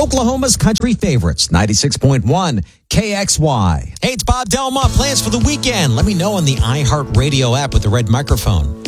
Oklahoma's country favorites, 96.1 KXY. Hey, it's Bob Delma. Plans for the weekend? Let me know on the iHeartRadio app with the red microphone.